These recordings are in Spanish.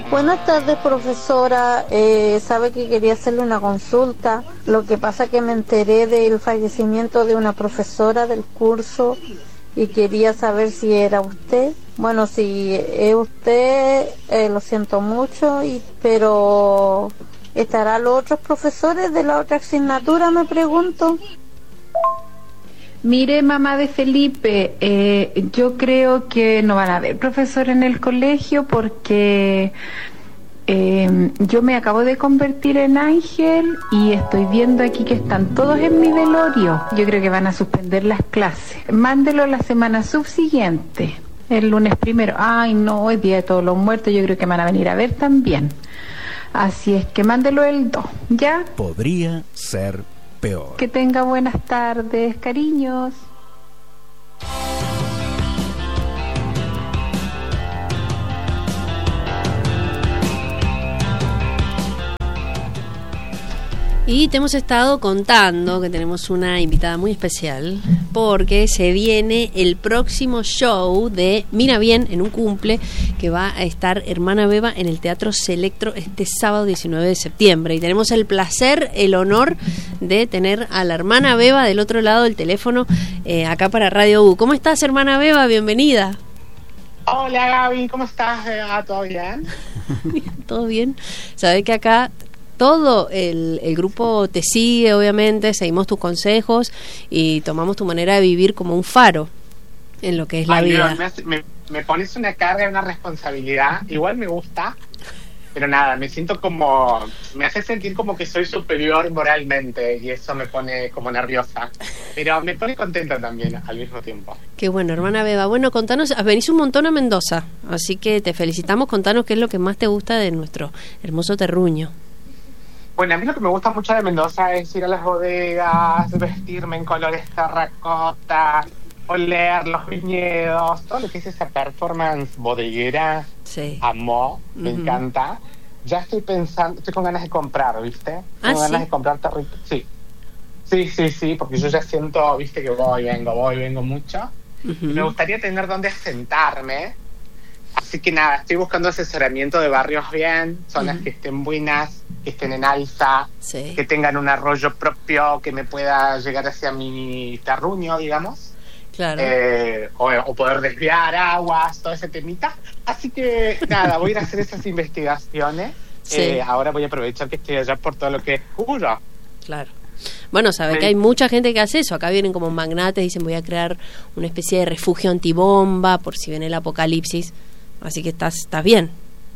Buenas tardes, profesora. Sabe que quería hacerle una consulta. Lo que pasa que me enteré del fallecimiento de una profesora del curso y quería saber si era usted. Bueno, si es usted, lo siento mucho, pero ¿estarán los otros profesores de la otra asignatura, me pregunto? Mire, mamá de Felipe, yo creo que no van a haber profesor en el colegio porque yo me acabo de convertir en ángel y estoy viendo aquí que están todos en mi velorio. Yo creo que van a suspender las clases. Mándelo la semana subsiguiente, el lunes 1. Ay, no, hoy día de todos los muertos, yo creo que van a venir a ver también. Así es que mándelo el 2, ¿ya? Podría ser peor. Que tenga buenas tardes, cariños. Y te hemos estado contando que tenemos una invitada muy especial porque se viene el próximo show de Mira Bien en un cumple que va a estar Hermana Beba en el Teatro Selectro este sábado 19 de septiembre. Y tenemos el placer, el honor de tener a la Hermana Beba del otro lado del teléfono acá para Radio U. ¿Cómo estás, Hermana Beba? Bienvenida. Hola, Gaby, ¿cómo estás? ¿Todo bien? ¿Todo bien? Sabés que acá todo el grupo te sigue, obviamente, seguimos tus consejos y tomamos tu manera de vivir como un faro en lo que es la vida. Me pones una carga, una responsabilidad, igual me gusta, pero nada, me hace sentir como que soy superior moralmente y eso me pone como nerviosa, pero me pone contenta también al mismo tiempo. Qué bueno, Hermana Beba. Bueno, contanos, venís un montón a Mendoza, así que te felicitamos, contanos qué es lo que más te gusta de nuestro hermoso terruño. Bueno, a mí lo que me gusta mucho de Mendoza es ir a las bodegas, vestirme en colores terracota, oler los viñedos, todo lo que es esa performance bodeguera. Sí. Amo, me encanta. Ya estoy con ganas de comprar, ¿viste? Tengo ganas de comprar territorio. Sí, porque yo ya siento, ¿viste? Que voy, vengo mucho. Y me gustaría tener dónde asentarme. Así que nada, estoy buscando asesoramiento de barrios bien, zonas que estén buenas, que estén en alza, que tengan un arroyo propio, que me pueda llegar hacia mi terruño, digamos. Claro. O poder desviar aguas, todo ese temita. Así que nada, voy a ir a hacer esas investigaciones. Ahora voy a aprovechar que estoy allá por todo lo que es juro. Claro. Bueno, sabes que hay mucha gente que hace eso. Acá vienen como magnates, dicen voy a crear una especie de refugio antibomba por si viene el apocalipsis. Así que estás bien.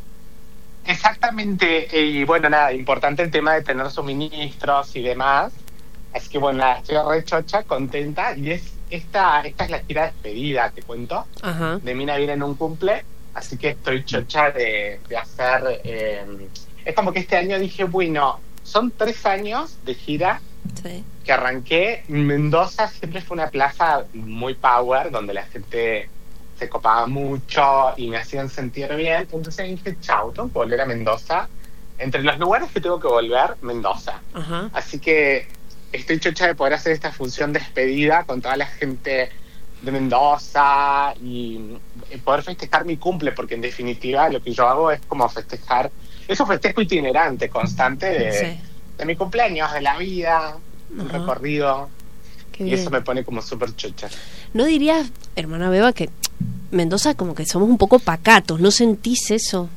Exactamente, y bueno, nada, importante el tema de tener suministros y demás. Así que bueno, nada, estoy re chocha, contenta, y esta es la gira de despedida, te cuento. Ajá. De Mina viene en un cumple, así que estoy chocha de hacer... es como que este año dije, bueno, son 3 años de gira que arranqué. Mendoza siempre fue una plaza muy power, donde la gente se copaba mucho y me hacían sentir bien. Entonces dije, chau, tengo que volver a Mendoza. Entre los lugares que tengo que volver, Mendoza. Ajá. Así que estoy chocha de poder hacer esta función de despedida con toda la gente de Mendoza y poder festejar mi cumple, porque en definitiva lo que yo hago es como festejar, es un festejo itinerante, constante de mi cumpleaños, de la vida, un recorrido. Qué y bien. eso me pone como súper chocha. ¿No dirías, Hermana Beba, que Mendoza como que somos un poco pacatos? ¿No sentís eso?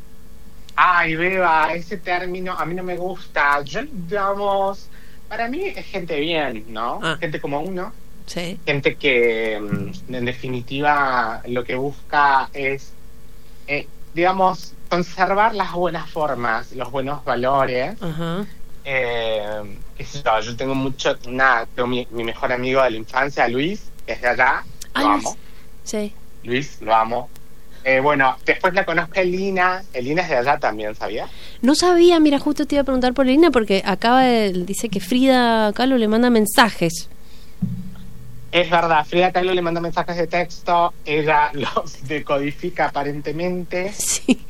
Ay, Beba, ese término a mí no me gusta. Yo, digamos, para mí es gente bien, ¿no? Gente como uno. Sí. Gente que, en definitiva, lo que busca es, digamos, conservar las buenas formas, los buenos valores. Ajá. Qué sé yo tengo tengo mi mejor amigo de la infancia, Luis, que es de allá. Lo amo. Sí. Luis, lo amo. Bueno, después la conozco a Elina. Elina es de allá también, ¿sabía? No sabía, mira, justo te iba a preguntar por Elina porque dice que Frida Kahlo le manda mensajes. Es verdad, Frida Kahlo le manda mensajes de texto, ella los decodifica aparentemente. Sí.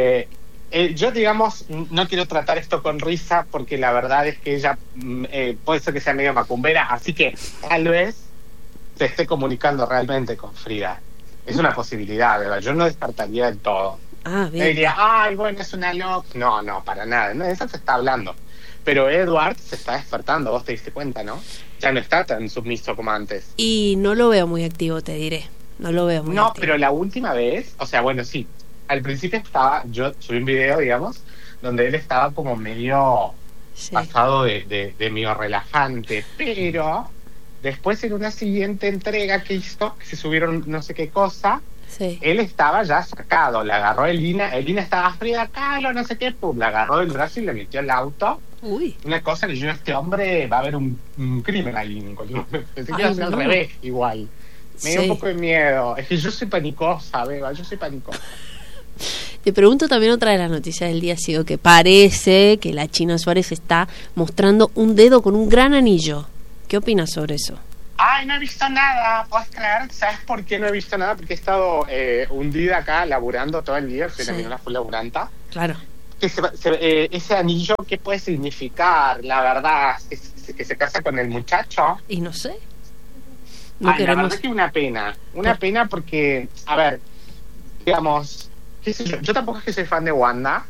Yo, digamos, no quiero tratar esto con risa porque la verdad es que ella puede ser que sea medio macumbera, así que tal vez se esté comunicando realmente con Frida. Es una posibilidad, ¿verdad? Yo no descartaría del todo. Bien. Me diría, ay, bueno, es una loca. No, para nada, no, de eso se está hablando. Pero Edward se está despertando, vos te diste cuenta, ¿no? Ya no está tan sumiso como antes. Y no lo veo muy activo, te diré. No lo veo muy activo. No, pero la última vez, o sea, bueno, sí. Al principio yo subí un video, digamos, donde él estaba como medio pasado de medio relajante, pero después en una siguiente entrega que hizo, que se subieron no sé qué cosa, él estaba ya sacado, le agarró Elina estaba fría, Carlos, no sé qué, pum, la agarró del brazo y le metió el auto. Uy. Una cosa que yo, este hombre va a haber un crimen ahí, pensé que iba a ser al revés, igual. Me dio un poco de miedo, es que yo soy panicosa, Beba, yo soy panicosa. Te pregunto también, otra de las noticias del día ha sido que parece que la China Suárez está mostrando un dedo con un gran anillo. ¿Qué opinas sobre eso? Ay, no he visto nada, ¿puedes creer? ¿Sabes por qué no he visto nada? Porque he estado hundida acá, laburando todo el día, soy también una full laburanta. Claro. Que ese anillo, ¿qué puede significar? La verdad, que se casa con el muchacho. Y no sé. La verdad que una pena porque, a ver, digamos, qué sé yo tampoco es que soy fan de Wanda.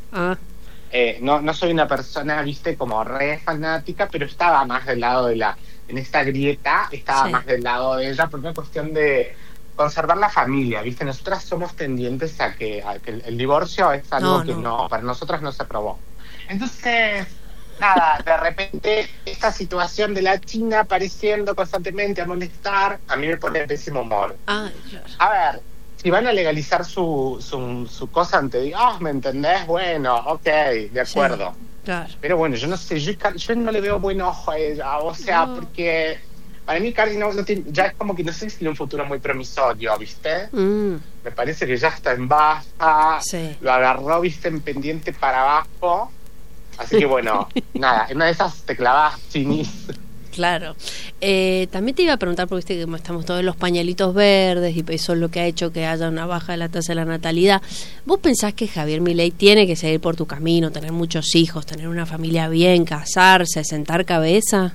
No soy una persona, viste, como re fanática, pero estaba más del lado en esta grieta, estaba más del lado de ella, por una cuestión de conservar la familia, viste. Nosotras somos tendientes a que el divorcio es algo que para nosotras no se aprobó. Entonces, nada, de repente esta situación de la China apareciendo constantemente a molestar, a mí me pone de pésimo humor. Claro. A ver, si van a legalizar su cosa ante Dios, ¿me entendés? Bueno, ok, de acuerdo. Sí, claro. Pero bueno, yo no sé, yo no le veo buen ojo a ella, o sea, porque para mí Cardi no tiene, ya es como que no sé si tiene un futuro muy promisorio, ¿viste? Me parece que ya está en baja, lo agarró, ¿viste? En pendiente para abajo. Así que bueno, nada, en una de esas te clavas chinis. Claro. También te iba a preguntar, porque viste que estamos todos en los pañalitos verdes y eso es lo que ha hecho que haya una baja de la tasa de la natalidad. ¿Vos pensás que Javier Milei tiene que seguir por tu camino, tener muchos hijos, tener una familia bien, casarse, sentar cabeza?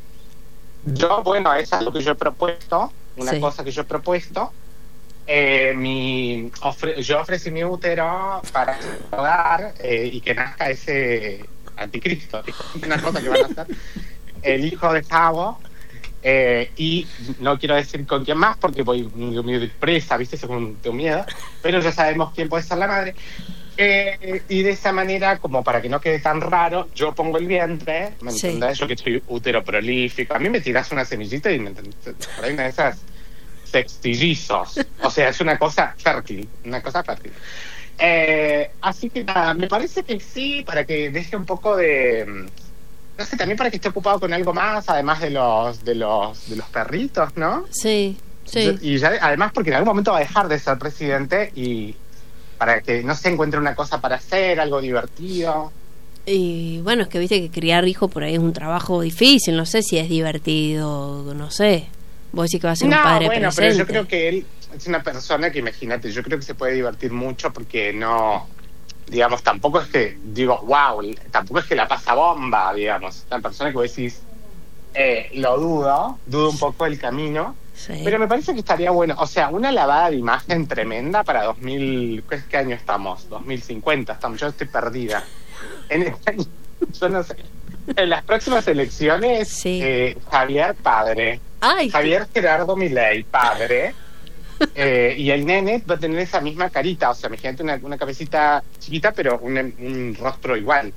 Yo, bueno, eso es lo que yo he propuesto, una cosa que yo he propuesto. Yo ofrecí mi útero para hogar y que nazca ese anticristo, una cosa que van a hacer el hijo de Javo, y no quiero decir con quién más porque voy muy presa, viste, según tengo miedo, pero ya sabemos quién puede ser la madre, y de esa manera, como para que no quede tan raro, yo pongo el vientre, ¿me entendés? Yo que soy útero prolífico, a mí me tirás una semillita y por ahí una de esas sextillizos, o sea, es una cosa fértil, así que nada, me parece que sí, para que deje un poco de, no sé, también para que esté ocupado con algo más, además de los perritos, ¿no? Sí. Y ya, además porque en algún momento va a dejar de ser presidente y para que no se encuentre una cosa para hacer, algo divertido. Y bueno, es que viste que criar hijos por ahí es un trabajo difícil, no sé si es divertido, no sé. Vos decís que va a ser un padre presente. Pero yo creo que él es una persona que, imagínate, yo creo que se puede divertir mucho porque no, digamos, tampoco es que, digo, wow, tampoco es que la pasa bomba, digamos. Una persona que vos decís, lo dudo un poco el camino, pero me parece que estaría bueno. O sea, una lavada de imagen tremenda para 2000, ¿qué año estamos? 2050 estamos, yo estoy perdida. Yo no sé. En las próximas elecciones, Javier padre, Javier Gerardo Milei padre, y el nene va a tener esa misma carita, o sea, imagínate una cabecita chiquita pero un rostro igual.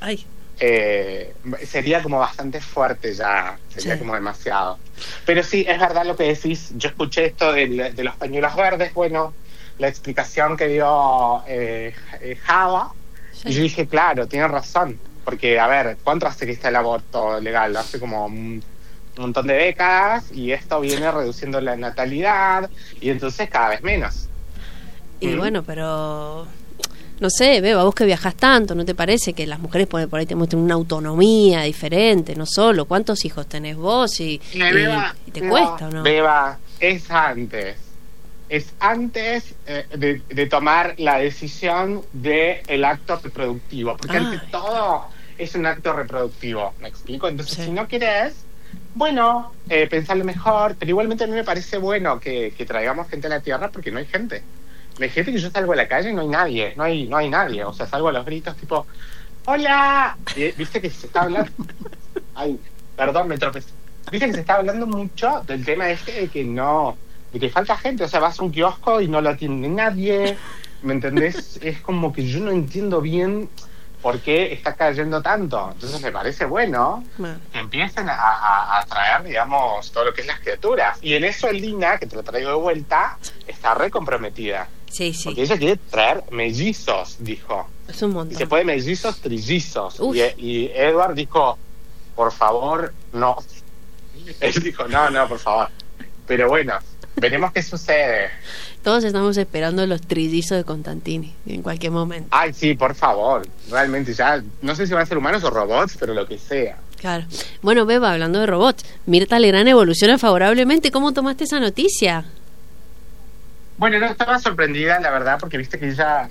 Sería como bastante fuerte ya, sería como demasiado. Pero sí, es verdad lo que decís. Yo escuché esto de los pañuelos verdes, bueno, la explicación que dio Java, y yo dije, claro, tiene razón. Porque, a ver, ¿cuánto hace que está el aborto legal? Hace como un montón de décadas y esto viene reduciendo la natalidad y entonces cada vez menos. Y bueno, pero no sé, Beba, vos que viajás tanto, ¿no te parece que las mujeres por ahí te muestran una autonomía diferente? No solo, ¿cuántos hijos tenés vos y te cuesta o no? Beba, es antes de tomar la decisión del acto reproductivo, porque ante todo es un acto reproductivo, ¿me explico? Entonces, si no querés, bueno, pensarlo mejor, pero igualmente a mí me parece bueno que traigamos gente a la Tierra porque no hay gente. Imagínate que yo salgo a la calle y no hay nadie, no hay nadie. O sea, salgo a los gritos tipo, ¡hola! Y, viste que se está hablando... Ay, perdón, me tropecé. Viste que se está hablando mucho del tema de que falta gente. O sea, vas a un kiosco y no lo atiende nadie, ¿me entendés? Es como que yo no entiendo bien por qué está cayendo tanto. Entonces me parece bueno que empiecen a traer, digamos, todo lo que es las criaturas. Y en eso Lina, que te lo traigo de vuelta, está re comprometida. Sí. Porque ella quiere traer mellizos, dijo. Es un montón. Y se puede mellizos, trillizos. Y Edward dijo, por favor, no. Él dijo, no, por favor. Pero bueno, veremos qué sucede. Todos estamos esperando los trillizos de Constantini en cualquier momento. Ay, sí, por favor. Realmente ya, no sé si van a ser humanos o robots, pero lo que sea. Claro. Bueno, Beba, hablando de robots, Mirta Legrand evoluciona favorablemente. ¿Cómo tomaste esa noticia? Bueno, no estaba sorprendida, la verdad, porque viste que ella...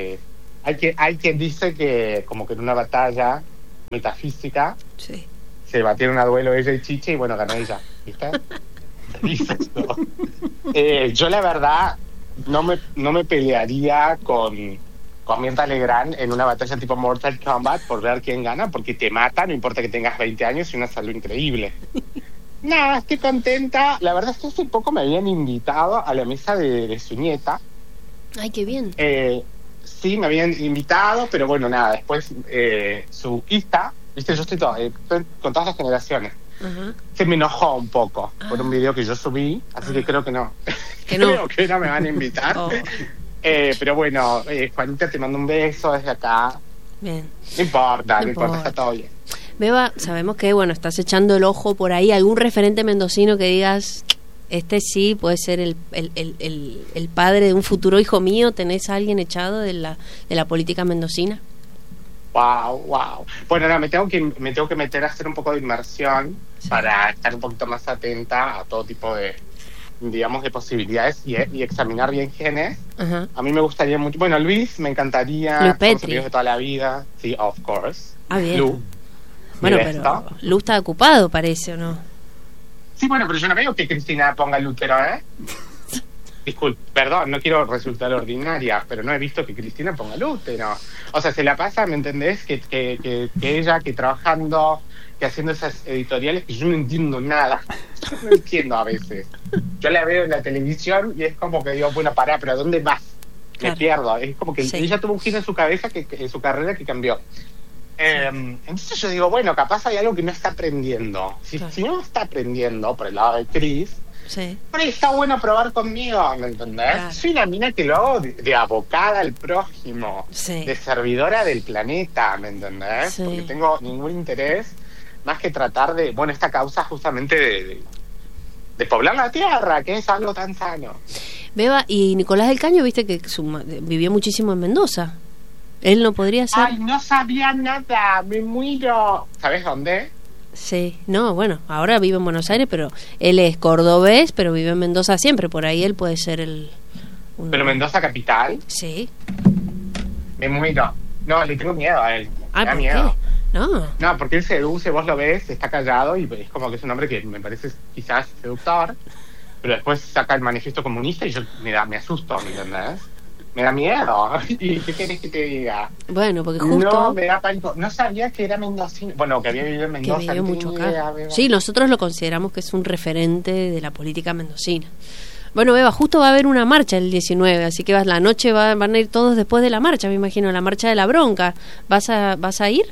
hay quien dice que como que en una batalla metafísica se batieron a duelo ella y Chiche y bueno, ganó ella, ¿viste? Dice esto. Yo la verdad no me pelearía con Mirta Legrand en una batalla tipo Mortal Kombat por ver quién gana, porque te mata, no importa que tengas 20 años y una salud increíble. Nada, estoy contenta. La verdad es que hace poco me habían invitado a la mesa de su nieta. Ay, qué bien. Sí, me habían invitado, pero bueno, nada, después su hija, viste, yo estoy con todas las generaciones. Uh-huh. Se me enojó un poco por un video que yo subí, así que creo que no. Creo que no me van a invitar. Pero bueno, Juanita, te mando un beso desde acá. Bien. No importa, está todo bien. Beba, sabemos que bueno, estás echando el ojo por ahí. ¿Algún referente mendocino que digas, este sí puede ser el padre de un futuro hijo mío? ¿Tenés a alguien echado de la política mendocina? Wow. Bueno, no, me tengo que meter a hacer un poco de inmersión para estar un poquito más atenta a todo tipo de, digamos, de posibilidades y examinar bien quiénes. Uh-huh. A mí me gustaría mucho. Bueno, Luis, me encantaría. Luis Petri. Somos amigos de toda la vida. Sí, of course. Bien. Lu. Bueno, pero Lu está ocupado, parece, ¿o no? Sí, bueno, pero yo no veo que Cristina ponga el útero, Disculpe, perdón, no quiero resultar ordinaria, pero no he visto que Cristina ponga el útero. O sea, se la pasa, ¿me entendés? Que ella, que trabajando, que haciendo esas editoriales, que yo no entiendo nada. No entiendo a veces. Yo la veo en la televisión y es como que digo, bueno, pará, pero ¿a dónde vas? Me pierdo. Es como que ella tuvo un giro en su cabeza, en su carrera, que cambió. Entonces yo digo, bueno, capaz hay algo que no está aprendiendo. Si no está aprendiendo por el lado de Chris, por ahí está bueno probar conmigo, ¿me entendés? Claro. Soy una mina que lo hago de abocada al prójimo, de servidora del planeta, ¿me entendés? Porque tengo ningún interés más que tratar de, bueno, esta causa justamente de poblar la tierra, que es algo tan sano. Beba, y Nicolás del Caño, viste que vivió muchísimo en Mendoza. ¿Él no podría ser? Ay, no sabía nada, me muero. ¿Sabes dónde? Sí, no, bueno, ahora vive en Buenos Aires, pero él es cordobés, pero vive en Mendoza siempre, por ahí él puede ser ¿Pero Mendoza capital? Sí. Me muero. No, le tengo miedo a él. Me da miedo. ¿Qué? No, porque él seduce, vos lo ves, está callado y es como que es un hombre que me parece quizás seductor, pero después saca el manifiesto comunista y yo me asusto, ¿me entendés? Me da miedo. ¿Y qué querés que te diga? Bueno, porque justo... No, me da pánico. No sabía que era mendocino. Bueno, que había vivido en Mendoza. Que vivió mucho acá. Sí, nosotros lo consideramos que es un referente de la política mendocina. Bueno, Beba, justo va a haber una marcha el 19, así que la noche van a ir todos después de la marcha, me imagino, la marcha de la bronca. ¿Vas a ir?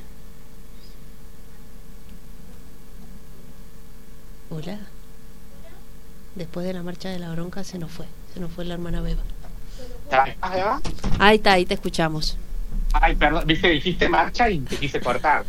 Hola. Después de la marcha de la bronca se nos fue la hermana Beba. ¿Estás, Beba? Ahí está, ahí te escuchamos. Ay, perdón, viste, dijiste marcha y te quise cortar.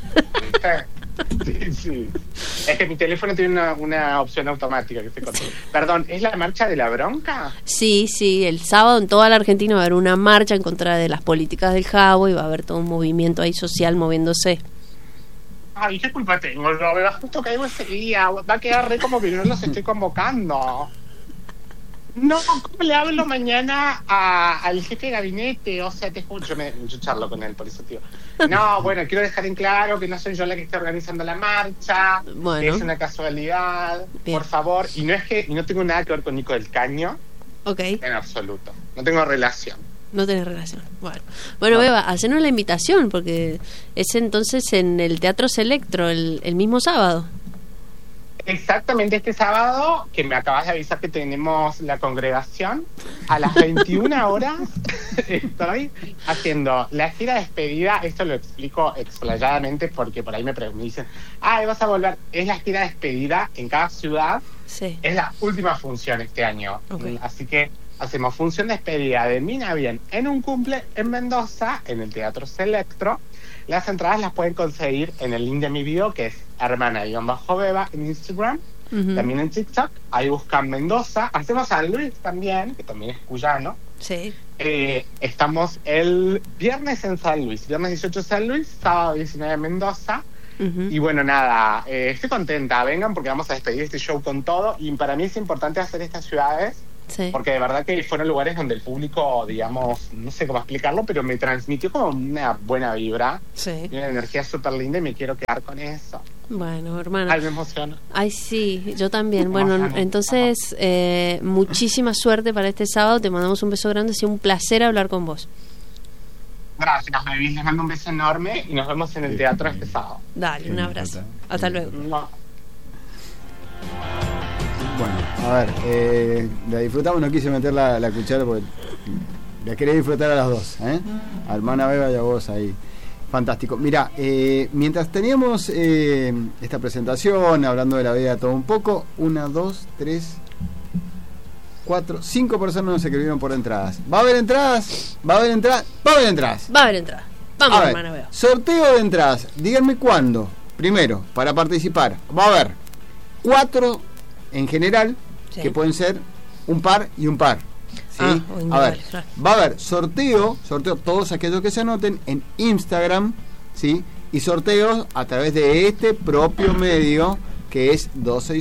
Sí. Es que mi teléfono tiene una opción automática que se corta. Perdón, ¿es la marcha de la bronca? Sí, el sábado en toda la Argentina va a haber una marcha en contra de las políticas del Jabo y va a haber todo un movimiento ahí social moviéndose. Ay, ¿qué culpa tengo? Beba, justo caigo ese día. Va a quedar re como que no los estoy convocando. No, ¿cómo le hablo mañana al jefe de gabinete? O sea, te escucho, yo charlo con él, por eso, tío. No, bueno, quiero dejar en claro que no soy yo la que está organizando la marcha, que es una casualidad, bien. Por favor. Y no tengo nada que ver con Nico del Caño, Ok. En absoluto. No tengo relación. No tenés relación. Bueno, Beba, hacenos la invitación, porque es entonces en el Teatro Selectro, el mismo sábado. Exactamente este sábado, que me acabas de avisar que tenemos la congregación, a las 21 horas estoy haciendo la gira de despedida. Esto lo explico explayadamente porque por ahí me dicen, vas a volver. Es la gira de despedida en cada ciudad. Sí. Es la última función este año. Okay. Así que hacemos función de despedida de Mina Bien en un cumple en Mendoza, en el Teatro Selectro. Las entradas las pueden conseguir en el link de mi video, que es hermana_beba en Instagram, también en TikTok. Ahí buscan Mendoza. Hacemos San Luis también, que también es cuyano. Sí. Estamos el viernes en San Luis, viernes 18 en San Luis, sábado 19 en Mendoza. Y bueno, nada, estoy contenta. Vengan porque vamos a despedir este show con todo. Y para mí es importante hacer estas ciudades. Sí. Porque de verdad que fueron lugares donde el público, digamos, no sé cómo explicarlo, pero me transmitió como una buena vibra, y una energía súper linda, y me quiero quedar con eso. Bueno, hermano. Ay, me emociona. Ay, sí, yo también. Bueno, entonces, muchísima suerte para este sábado. Te mandamos un beso grande. Ha sido un placer hablar con vos. Gracias, baby. Les mando un beso enorme y nos vemos en el teatro este sábado. Dale, un abrazo. Hasta luego. Bueno, a ver, la disfrutamos, no quise meter la cuchara porque la quería disfrutar a las dos, a hermana Beba y a vos ahí. Fantástico. Mira, mientras teníamos esta presentación, hablando de la vida todo un poco, 1, 2, 3, 4, 5 personas nos escribieron por entradas. ¿Va a haber entradas? ¿Va a haber entradas? Va a haber entradas. Va a haber entradas. Vamos, hermana Beba. Sorteo de entradas. Díganme cuándo. Primero, para participar. Va a haber 4 en general, que pueden ser un par y un par. ¿Sí? A ver, va a haber sorteo todos aquellos que se anoten en Instagram, ¿sí? Y sorteos a través de este propio medio, que es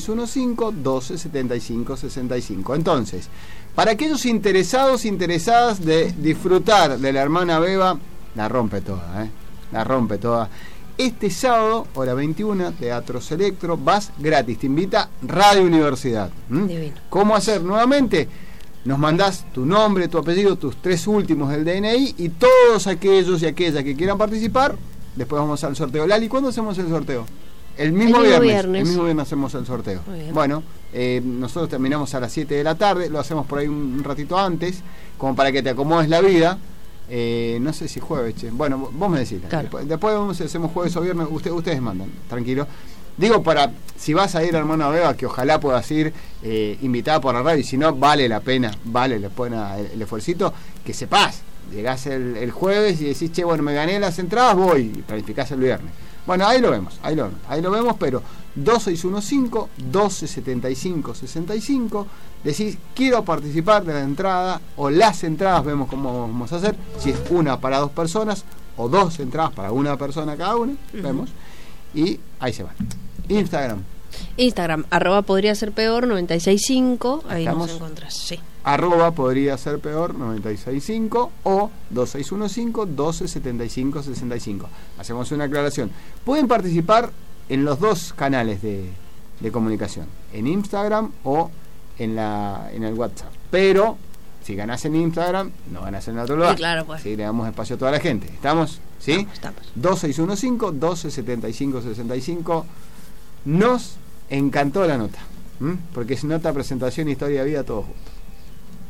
2615-1275-65. Entonces, para aquellos interesadas de disfrutar de la hermana Beba, la rompe toda, la rompe toda. Este sábado, hora 21, Teatro Selectro, vas gratis, te invita Radio Universidad. Divino. ¿Cómo hacer? Nuevamente, nos mandás tu nombre, tu apellido, tus 3 últimos del DNI, y todos aquellos y aquellas que quieran participar, después vamos al sorteo. Lali, ¿cuándo hacemos el sorteo? El mismo viernes. El mismo viernes hacemos el sorteo. Bueno, nosotros terminamos a las 7 de la tarde, lo hacemos por ahí un ratito antes, como para que te acomodes la vida. No sé si jueves, che. Bueno, vos me decís. Claro. Después vemos si hacemos jueves o viernes. Ustedes mandan, tranquilo. Digo, para si vas a ir a hermana Beba, que ojalá puedas ir invitada por la radio, y si no, vale la pena, vale la pena el esfuercito, que sepas. Llegás el jueves y decís, che, bueno, me gané las entradas, voy, y planificás el viernes. Bueno, ahí lo vemos, pero 2615-1275-65, decís, quiero participar de la entrada, o las entradas, vemos cómo vamos a hacer, si es una para 2 personas, o 2 entradas para una persona cada una, vemos, y ahí se van. Instagram, @podría ser peor 965, ahí ¿estamos? nos encontrás, sí. @podría ser peor 965 o 2615-1275-65. Hacemos una aclaración. Pueden participar en los 2 canales de comunicación, en Instagram o en el WhatsApp. Pero si ganás en Instagram, no ganás en otro lugar. Sí, claro, pues. Sí, le damos espacio a toda la gente. ¿Estamos? ¿Sí? Estamos. 2615-1275-65. Nos encantó la nota, porque es nota, presentación, historia de vida, todo junto.